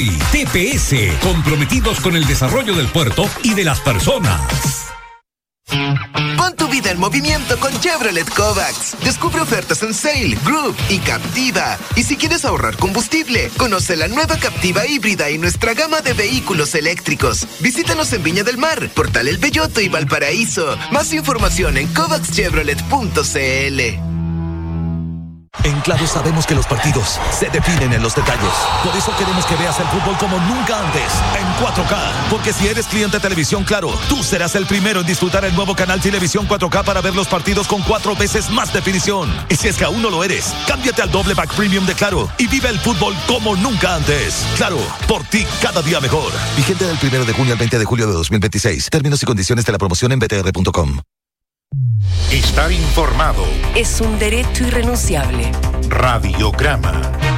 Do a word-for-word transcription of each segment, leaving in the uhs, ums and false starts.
T P S, comprometidos con el desarrollo del puerto y de las personas. Pon tu vida en movimiento con Chevrolet Kovacs. Descubre ofertas en Sail, Group y Captiva. Y si quieres ahorrar combustible, conoce la nueva Captiva híbrida y nuestra gama de vehículos eléctricos. Visítanos en Viña del Mar, Portal El Belloto y Valparaíso. Más información en kovacs chevrolet punto c l. En Claro sabemos que los partidos se definen en los detalles. Por eso queremos que veas el fútbol como nunca antes, en cuatro K. Porque si eres cliente de Televisión Claro, tú serás el primero en disfrutar el nuevo canal Televisión cuatro K para ver los partidos con cuatro veces más definición. Y si es que aún no lo eres, cámbiate al doble pack premium de Claro y vive el fútbol como nunca antes. Claro, por ti cada día mejor. Vigente del primero de junio al veinte de julio de dos mil veintiséis. Términos y condiciones de la promoción en b t r punto com. Estar informado es un derecho irrenunciable. Radiograma.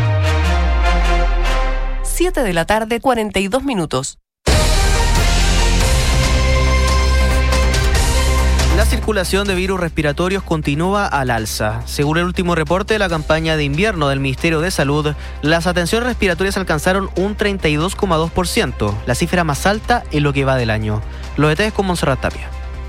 siete de la tarde, cuarenta y dos minutos. La circulación de virus respiratorios continúa al alza. Según el último reporte de la campaña de invierno del Ministerio de Salud, las atenciones respiratorias alcanzaron un treinta y dos coma dos por ciento, la cifra más alta en lo que va del año. Los detalles con Montserrat Tapia.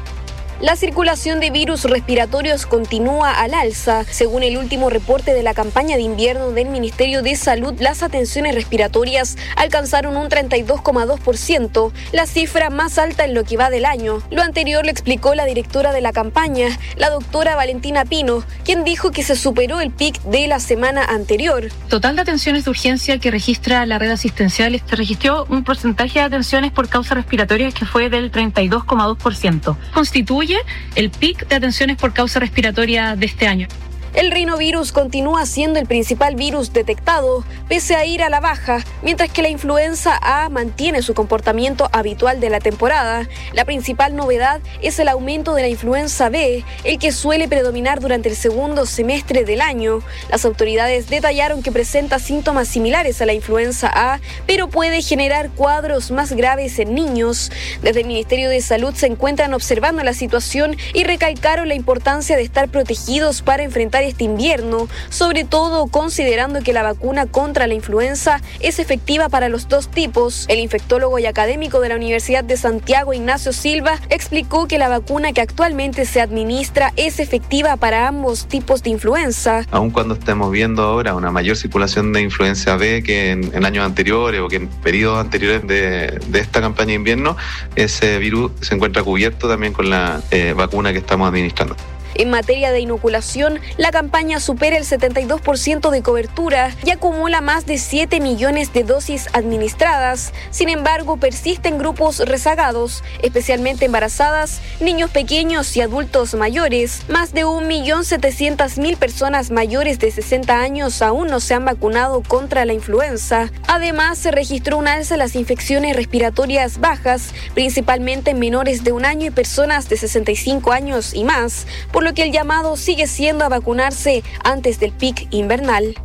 La circulación de virus respiratorios continúa al alza. Según el último reporte de la campaña de invierno del Ministerio de Salud, las atenciones respiratorias alcanzaron un treinta y dos coma dos por ciento, la cifra más alta en lo que va del año. Lo anterior lo explicó la directora de la campaña, la doctora Valentina Pino, quien dijo que se superó el pic de la semana anterior. Total de atenciones de urgencia que registra la red asistencial, se registró un porcentaje de atenciones por causas respiratorias que fue del treinta y dos coma dos por ciento. Constituye el pic de atenciones por causa respiratoria de este año. El rinovirus continúa siendo el principal virus detectado, pese a ir a la baja, mientras que la influenza A mantiene su comportamiento habitual de la temporada. La principal novedad es el aumento de la influenza B, el que suele predominar durante el segundo semestre del año. Las autoridades detallaron que presenta síntomas similares a la influenza A, pero puede generar cuadros más graves en niños. Desde el Ministerio de Salud se encuentran observando la situación y recalcaron la importancia de estar protegidos para enfrentar este invierno, sobre todo considerando que la vacuna contra la influenza es efectiva para los dos tipos. El infectólogo y académico de la Universidad de Santiago, Ignacio Silva, explicó que la vacuna que actualmente se administra es efectiva para ambos tipos de influenza. Aun cuando estemos viendo ahora una mayor circulación de influenza B que en, en años anteriores o que en periodos anteriores de, de esta campaña de invierno, ese virus se encuentra cubierto también con la eh, vacuna que estamos administrando. En materia de inoculación, la campaña supera el setenta y dos por ciento de cobertura y acumula más de siete millones de dosis administradas. Sin embargo, persisten grupos rezagados, especialmente embarazadas, niños pequeños y adultos mayores. Más de un millón setecientas mil personas mayores de sesenta años aún no se han vacunado contra la influenza. Además, se registró un alza en las infecciones respiratorias bajas, principalmente en menores de un año y personas de sesenta y cinco años y más, por lo que el llamado sigue siendo a vacunarse antes del pic invernal.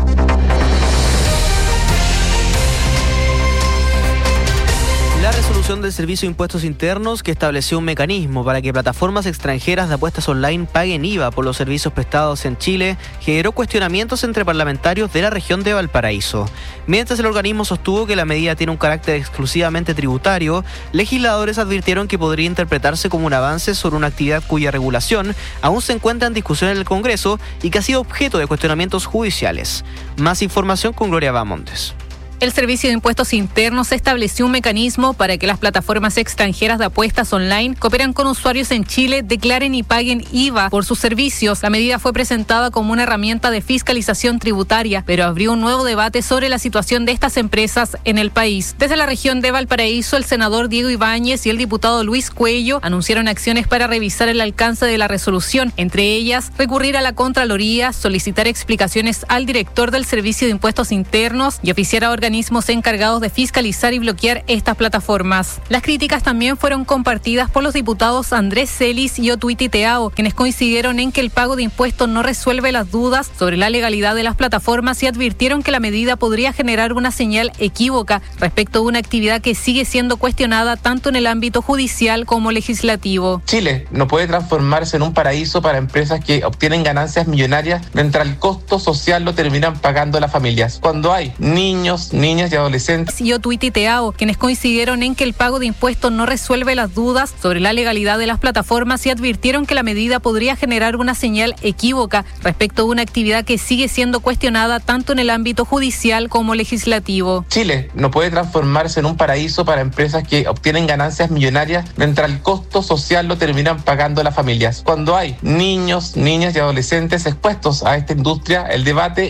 La resolución del Servicio de Impuestos Internos, que estableció un mecanismo para que plataformas extranjeras de apuestas online paguen I V A por los servicios prestados en Chile, generó cuestionamientos entre parlamentarios de la región de Valparaíso. Mientras el organismo sostuvo que la medida tiene un carácter exclusivamente tributario, legisladores advirtieron que podría interpretarse como un avance sobre una actividad cuya regulación aún se encuentra en discusión en el Congreso y que ha sido objeto de cuestionamientos judiciales. Más información con Gloria Bamontes. El Servicio de Impuestos Internos estableció un mecanismo para que las plataformas extranjeras de apuestas online que operan con usuarios en Chile declaren y paguen I V A por sus servicios. La medida fue presentada como una herramienta de fiscalización tributaria, pero abrió un nuevo debate sobre la situación de estas empresas en el país. Desde la región de Valparaíso, el senador Diego Ibáñez y el diputado Luis Cuello anunciaron acciones para revisar el alcance de la resolución, entre ellas recurrir a la Contraloría, solicitar explicaciones al director del Servicio de Impuestos Internos y oficiar a organismos encargados de fiscalizar y bloquear estas plataformas. Las críticas también fueron compartidas por los diputados Andrés Celis y Otuiti Teao, quienes coincidieron en que el pago de impuestos no resuelve las dudas sobre la legalidad de las plataformas y advirtieron que la medida podría generar una señal equívoca respecto a una actividad que sigue siendo cuestionada tanto en el ámbito judicial como legislativo. Chile no puede transformarse en un paraíso para empresas que obtienen ganancias millonarias mientras el costo social lo terminan pagando las familias. Cuando hay niños, niñas y adolescentes. Y Tuititeao, quienes coincidieron en que el pago de impuestos no resuelve las dudas sobre la legalidad de las plataformas y advirtieron que la medida podría generar una señal equívoca respecto de una actividad que sigue siendo cuestionada tanto en el ámbito judicial como legislativo. Chile no puede transformarse en un paraíso para empresas que obtienen ganancias millonarias mientras el costo social lo terminan pagando las familias. Cuando hay niños, niñas y adolescentes expuestos a esta industria, el debate